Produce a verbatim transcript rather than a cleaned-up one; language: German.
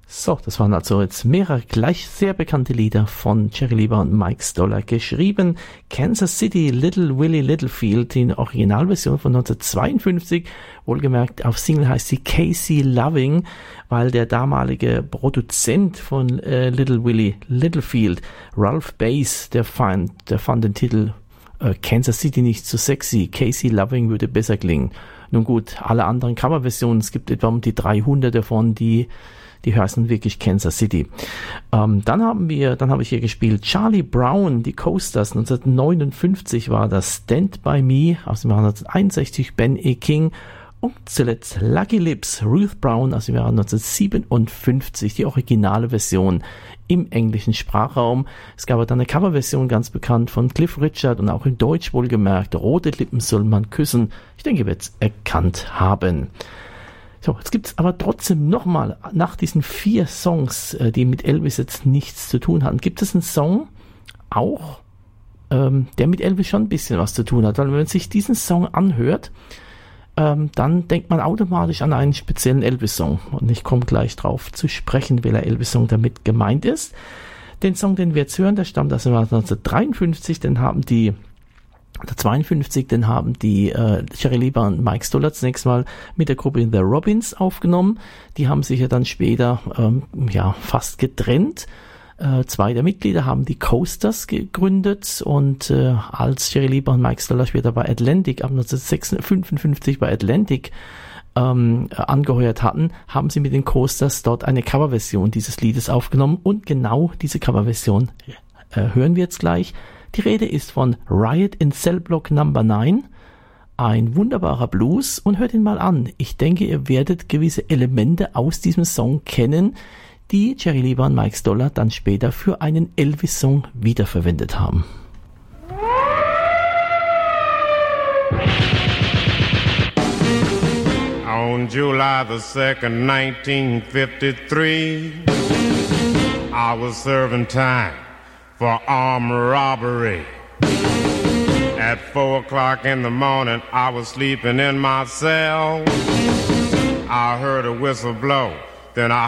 So, das waren also jetzt mehrere gleich sehr bekannte Lieder von Jerry Lieber und Mike Stoller, geschrieben Kansas City, Little Willie Littlefield, die Originalversion von neunzehnhundertzweiundfünfzig, wohlgemerkt auf Single heißt sie Casey Loving, weil der damalige Produzent von äh, Little Willie Littlefield, Ralph Bass, der fand, der fand den Titel äh, Kansas City nicht so sexy, Casey Loving würde besser klingen. Nun gut, alle anderen Coverversionen, es gibt etwa um die dreihundert davon, die Die heißen wirklich Kansas City. Ähm, dann haben wir, dann habe ich hier gespielt Charlie Brown, die Coasters. neunzehnhundertneunundfünfzig war das Stand By Me aus dem Jahr neunzehnhunderteinundsechzig, Ben E. King. Und zuletzt Lucky Lips, Ruth Brown aus dem Jahr neunzehnhundertsiebenundfünfzig, die originale Version im englischen Sprachraum. Es gab aber dann eine Coverversion, ganz bekannt, von Cliff Richard und auch in Deutsch wohlgemerkt. Rote Lippen soll man küssen. Ich denke, ihr werdet es erkannt haben. So, jetzt gibt es aber trotzdem nochmal, nach diesen vier Songs, die mit Elvis jetzt nichts zu tun hatten, gibt es einen Song auch, ähm, der mit Elvis schon ein bisschen was zu tun hat. Weil wenn man sich diesen Song anhört, ähm, dann denkt man automatisch an einen speziellen Elvis-Song. Und ich komme gleich drauf zu sprechen, welcher Elvis-Song damit gemeint ist. Den Song, den wir jetzt hören, der stammt aus dem Jahr neunzehnhundertdreiundfünfzig, den haben die zweiundfünfzig, den haben die äh, Jerry Lieber und Mike Stoller zunächst mal mit der Gruppe The Robins aufgenommen. Die haben sich ja dann später ähm, ja fast getrennt. Äh, zwei der Mitglieder haben die Coasters gegründet und äh, als Jerry Lieber und Mike Stoller später bei Atlantic ab neunzehnhundertfünfundfünfzig bei Atlantic ähm, angeheuert hatten, haben sie mit den Coasters dort eine Coverversion dieses Liedes aufgenommen und genau diese Coverversion äh, hören wir jetzt gleich. Die Rede ist von Riot in Cell Block Number neun, ein wunderbarer Blues, und hört ihn mal an. Ich denke, ihr werdet gewisse Elemente aus diesem Song kennen, die Jerry Lieber und Mike Stoller dann später für einen Elvis-Song wiederverwendet haben. On July the second, nineteen fifty-three, I was serving time for armed robbery. At four o'clock in the morning, I was sleeping in my cell. I heard a whistle blow, then I